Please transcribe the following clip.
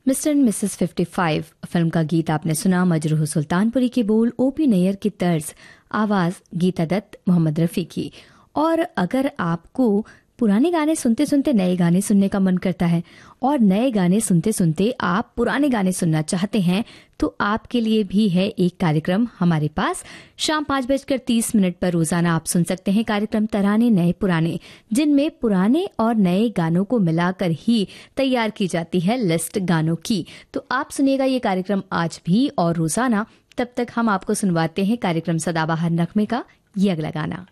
Mister and Mrs 55 film का गीत आपने सुना। मजरूह सुल्तानपुरी के बोल, ओपी नैयर की तर्ज, आवाज गीता दत्त, मोहम्मद रफी की। और अगर आपको पुराने गाने सुनते सुनते नए गाने सुनने का मन करता है और नए गाने सुनते सुनते आप पुराने गाने सुनना चाहते हैं, तो आपके लिए भी है एक कार्यक्रम हमारे पास। शाम 5:30 पर रोजाना आप सुन सकते हैं कार्यक्रम तराने नए पुराने, जिनमें पुराने और नए गानों को मिलाकर ही तैयार की जाती है लिस्ट गानों की। तो आप सुनिएगा ये कार्यक्रम आज भी और रोजाना। तब तक हम आपको सुनवाते हैं कार्यक्रम सदाबहार नगमे का ये अगला गाना।